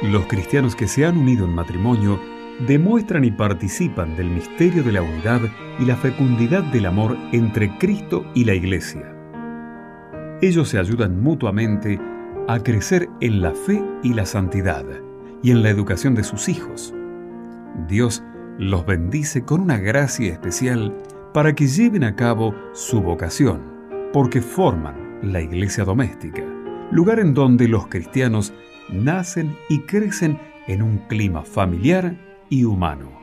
Los cristianos que se han unido en matrimonio demuestran y participan del misterio de la unidad y la fecundidad del amor entre Cristo y la Iglesia. Ellos se ayudan mutuamente a crecer en la fe y la santidad y en la educación de sus hijos. Dios los bendice con una gracia especial para que lleven a cabo su vocación, porque forman la iglesia doméstica, lugar en donde los cristianos nacen y crecen en un clima familiar y humano.